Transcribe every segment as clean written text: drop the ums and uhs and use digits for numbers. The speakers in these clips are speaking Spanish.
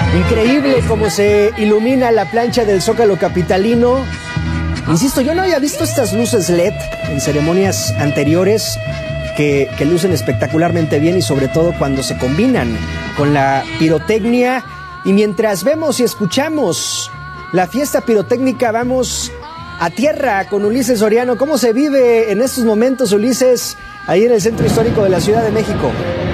Increíble cómo se ilumina la plancha del Zócalo capitalino. Insisto, yo no había visto estas luces LED en ceremonias anteriores que lucen espectacularmente bien, y sobre todo cuando se combinan con la pirotecnia. Y mientras vemos y escuchamos la fiesta pirotécnica, vamos a tierra con Ulises Soriano. ¿Cómo se vive en estos momentos, Ulises, ahí en el centro histórico de la Ciudad de México?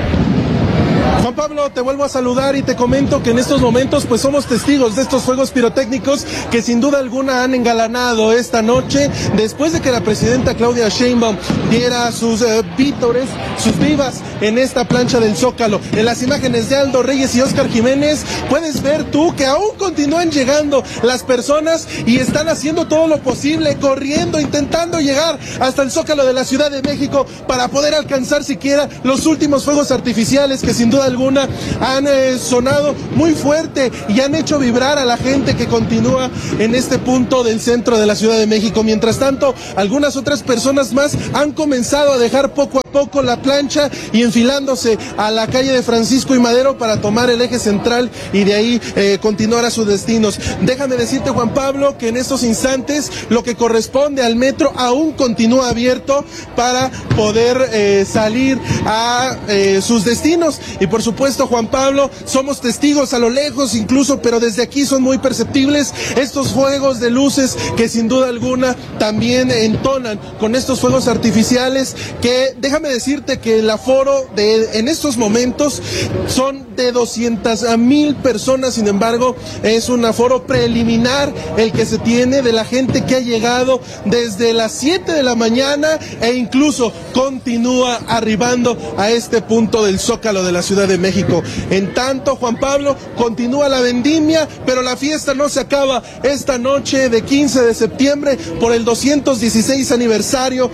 Juan Pablo, te vuelvo a saludar y te comento que en estos momentos pues somos testigos de estos fuegos pirotécnicos que sin duda alguna han engalanado esta noche después de que la presidenta Claudia Sheinbaum diera sus vítores, sus vivas en esta plancha del Zócalo. En las imágenes de Aldo Reyes y Óscar Jiménez puedes ver tú que aún continúan llegando las personas y están haciendo todo lo posible, corriendo, intentando llegar hasta el Zócalo de la Ciudad de México para poder alcanzar siquiera los últimos fuegos artificiales que sin duda alguna han sonado muy fuerte y han hecho vibrar a la gente que continúa en este punto del centro de la Ciudad de México. Mientras tanto, algunas otras personas más han comenzado a dejar poco a poco la plancha y enfilándose a la calle de Francisco y Madero para tomar el eje central y de ahí continuar a sus destinos. Déjame decirte, Juan Pablo, que en estos instantes lo que corresponde al metro aún continúa abierto para poder salir a sus destinos. Y por supuesto, Juan Pablo, somos testigos a lo lejos incluso, pero desde aquí son muy perceptibles estos fuegos de luces que sin duda alguna también entonan con estos fuegos artificiales que, déjame decirte que el aforo en estos momentos son de 200,000 personas. Sin embargo, es un aforo preliminar el que se tiene de la gente que ha llegado desde las 7 de la mañana e incluso continúa arribando a este punto del Zócalo de la Ciudad de México. En tanto, Juan Pablo, continúa la vendimia, pero la fiesta no se acaba esta noche de 15 de septiembre por el 216 aniversario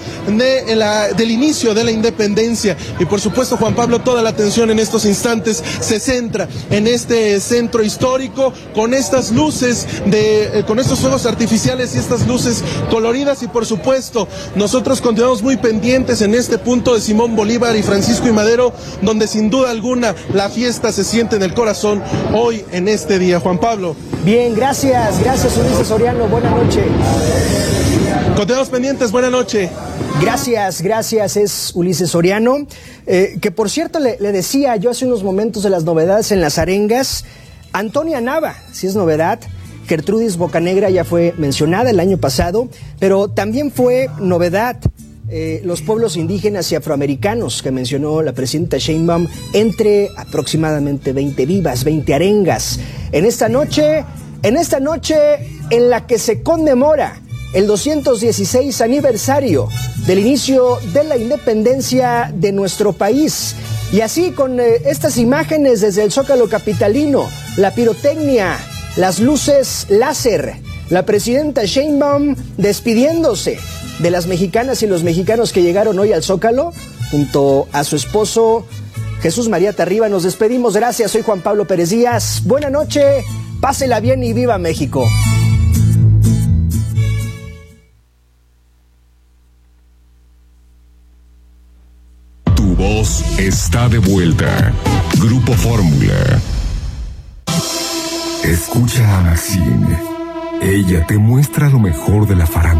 del inicio de la independencia. Y por supuesto, Juan Pablo, toda la atención en estos instantes se centra en este centro histórico con estas luces con estos fuegos artificiales y estas luces coloridas. Y por supuesto, nosotros continuamos muy pendientes en este punto de Simón Bolívar y Francisco y Madero, donde sin duda alguna la fiesta se siente en el corazón hoy en este día. Juan Pablo. Bien, gracias Ulises Soriano, buena noche. Continuamos pendientes, buena noche. Gracias, es Ulises Soriano, que por cierto le decía yo hace unos momentos de las novedades en las arengas. Antonia Nava, si es novedad. Gertrudis Bocanegra ya fue mencionada el año pasado, pero también fue novedad los pueblos indígenas y afroamericanos que mencionó la presidenta Sheinbaum, entre aproximadamente 20 vivas, 20 arengas. En esta noche en la que se conmemora el 216 aniversario del inicio de la independencia de nuestro país. Y así con estas imágenes desde el Zócalo capitalino, la pirotecnia, las luces láser, la presidenta Sheinbaum despidiéndose de las mexicanas y los mexicanos que llegaron hoy al Zócalo, junto a su esposo Jesús María Tarriba. Nos despedimos, gracias, soy Juan Pablo Pérez Díaz. Buena noche, pásela bien y viva México. Tu voz está de vuelta. Grupo Fórmula. Escucha a Maxine. Ella te muestra lo mejor de la farándula.